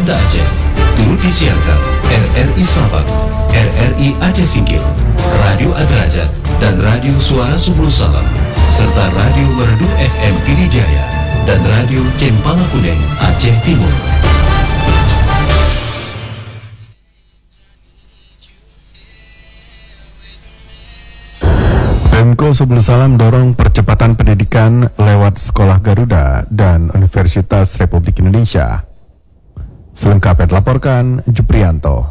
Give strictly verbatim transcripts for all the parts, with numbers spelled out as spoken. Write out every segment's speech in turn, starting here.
Banda Aceh. Turut disiarkan R R I Sabang, R R I Aceh Singkil, Radio Adrajat, dan Radio Suara Subul Salam, serta Radio Merdu F M Pidijaya dan Radio Cempala Kuning Aceh Timur. Pemko Subul Salam dorong percepatan pendidikan lewat Sekolah Garuda dan Universitas Republik Indonesia. Selengkapnya dilaporkan Juprianto.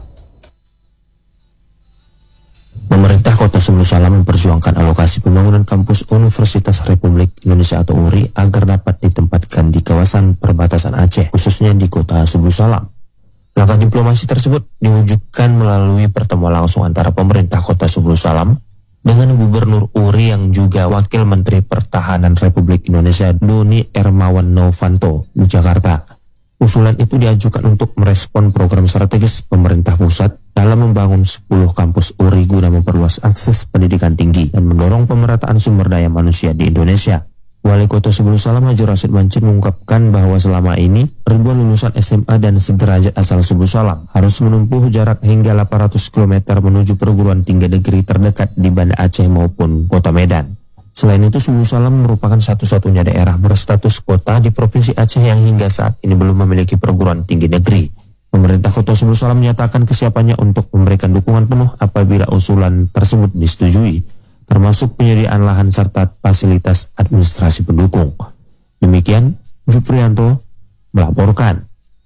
Pemerintah Kota Subul Salam memperjuangkan alokasi pembangunan kampus Universitas Republik Indonesia atau U R I agar dapat ditempatkan di kawasan perbatasan Aceh, khususnya di Kota Subul Salam. Langkah diplomasi tersebut diwujudkan melalui pertemuan langsung antara pemerintah Kota Subul Salam dengan Gubernur U R I yang juga Wakil Menteri Pertahanan Republik Indonesia Doni Ermawan Novanto di Jakarta. Usulan itu diajukan untuk merespon program strategis pemerintah pusat dalam membangun sepuluh kampus U R I guna memperluas akses pendidikan tinggi dan mendorong pemerataan sumber daya manusia di Indonesia. Wali Kota Subul Salam Haji Rasid Mancin mengungkapkan bahwa selama ini ribuan lulusan S M A dan sederajat asal Subul Salam harus menempuh jarak hingga delapan ratus kilometer menuju perguruan tinggi negeri terdekat di Banda Aceh maupun Kota Medan. Selain itu, Subul Salam merupakan satu-satunya daerah berstatus kota di Provinsi Aceh yang hingga saat ini belum memiliki perguruan tinggi negeri. Pemerintah Kota Subul Salam menyatakan kesiapannya untuk memberikan dukungan penuh apabila usulan tersebut disetujui, termasuk penyediaan lahan serta fasilitas administrasi pendukung. Demikian, Juprianto melaporkan.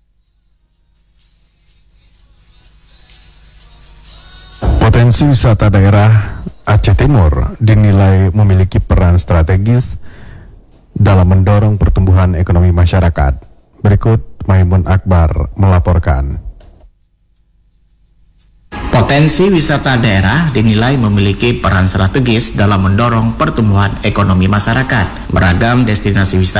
Potensi wisata daerah Aceh Timur dinilai memiliki peran strategis dalam mendorong pertumbuhan ekonomi masyarakat. Berikut Maimun Akbar melaporkan. Potensi wisata daerah dinilai memiliki peran strategis dalam mendorong pertumbuhan ekonomi masyarakat. Beragam destinasi wisata